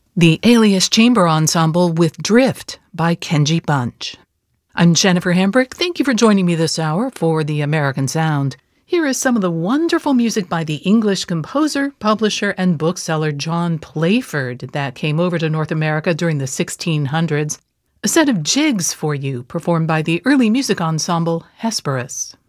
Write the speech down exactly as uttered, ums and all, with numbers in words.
The Alias Chamber Ensemble with Drift by Kenji Bunch. I'm Jennifer Hambrick. Thank you for joining me this hour for The American Sound. Here is some of the wonderful music by the English composer, publisher, and bookseller John Playford that came over to North America during the sixteen hundreds. A set of jigs for you, performed by the early music ensemble Hesperus.